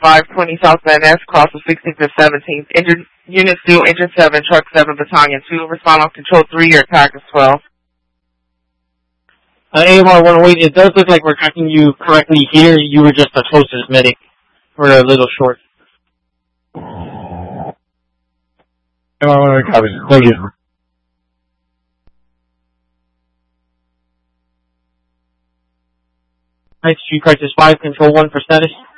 520 South Van Ness, cross of 16th and 17th. Injured Unit 2, Engine 7, Truck 7, Battalion 2. Respond on Control 3, your attack is 12. AMR 108, it does look like we're tracking you correctly here. You were just the closest medic. We're a little short. AMR 108 copies. Thank you. Night Street Crisis 5, Control 1 for status.